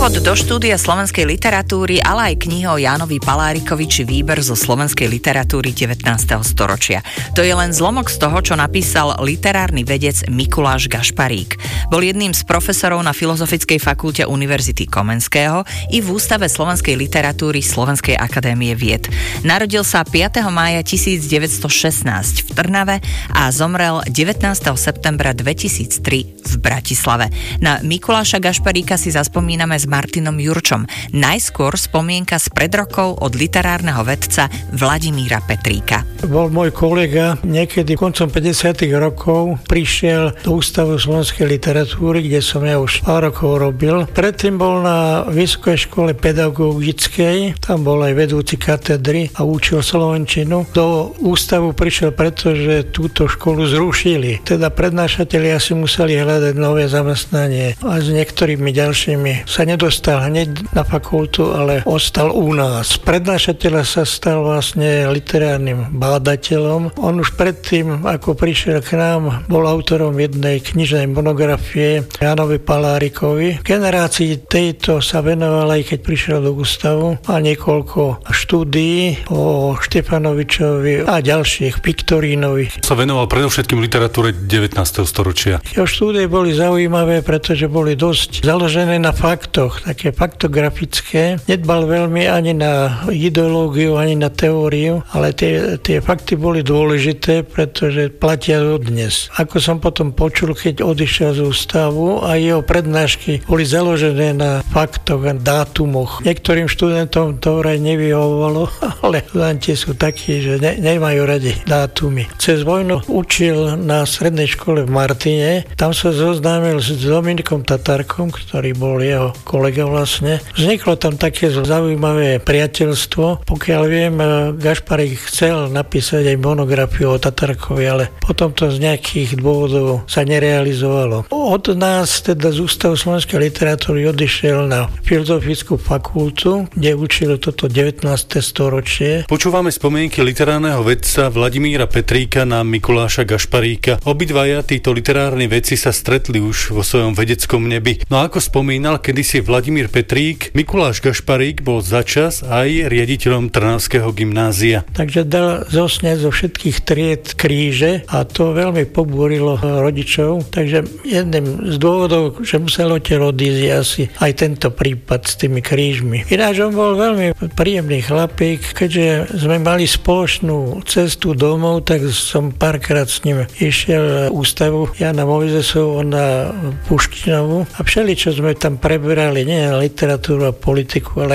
Úvod do štúdia slovenskej literatúry, ale aj knihy o Jánovi Palárikovi či výber zo slovenskej literatúry 19. storočia. To je len zlomok z toho, čo napísal literárny vedec Mikuláš Gašparík. Bol jedným z profesorov na Filozofickej fakulte Univerzity Komenského i v Ústave slovenskej literatúry Slovenskej akadémie vied. Narodil sa 5. mája 1916 v Trnave a zomrel 19. septembra 2003 v Bratislave. Na Mikuláša Gašparíka si zaspomíname s Martinom Jurčom. Najskôr spomienka z pred rokov od literárneho vedca Vladimíra Petríka. Bol môj kolega, niekedy koncom 50. rokov prišiel do Ústavu slovenskej literatúry, kde som ja už pár rokov robil. Predtým bol na Vysokej škole pedagogickej, tam bol aj vedúci katedry a učil slovenčinu. Do ústavu prišiel, pretože túto školu zrušili. Teda prednášatelia si museli hľadať nové zamestnanie a s niektorými ďalšími sa nedostal hneď na fakultu, ale ostal u nás. Prednášateľ sa stal vlastne literárnym bádateľom. On už predtým, ako prišiel k nám, bol autorom jednej knižnej monografie Jánovi Palárikovi. Generácii tejto sa venoval, aj keď prišiel do ústavu, a niekoľko štúdií o Štefanovičovi a ďalších, Viktorínovi. Sa venoval predovšetkým literatúre 19. storočia. Jeho štúdie boli zaujímavé, pretože boli dosť založené na faktoch, také faktografické. Nedbal veľmi ani na ideológiu, ani na teóriu, ale tie fakty boli dôležité, pretože platia dodnes. Ako som potom počul, keď odišiel z ústavu, a jeho prednášky boli založené na faktoch a dátumoch. Niektorým študentom to vraj nevyhovovalo, ale študenti sú takí, že nemajú radi dátumy. Cez vojnu učil na strednej škole v Martine. Tam sa zoznámil s Dominikom Tatarkom, ktorý bol jeho kolega vlastne. Vzniklo tam také zaujímavé priateľstvo. Pokiaľ viem, Gašparík chcel napísať aj monografiu o Tatarkovi, ale potom to z nejakých dôvodov sa nerealizovalo. Od nás, teda z Ústavu slovenskej literatúry, odišiel na Filozofickú fakultu, kde učil toto 19. storočie. Počúvame spomienky literárneho vedca Vladimíra Petríka na Mikuláša Gašparíka. Obidvaja títo literárni vedci sa stretli už vo svojom vedeckom nebi. No ako spomínal kedysi Vladimír Petrík, Mikuláš Gašparík bol začas aj riaditeľom Trnavského gymnázia. Takže dal zosňať zo všetkých tried kríže a to veľmi pobúrilo rodičov. Takže jedným z dôvodov, že musel odtiaľ odísť, asi aj tento prípad s tými krížmi. Ináč on bol veľmi príjemný chlapík. Keďže sme mali spoločnú cestu domov, tak som párkrát s ním išiel ústavu Jana Mojzesovu na Puškinovu a všeličo sme tam preberali, nie literatúru a politiku, ale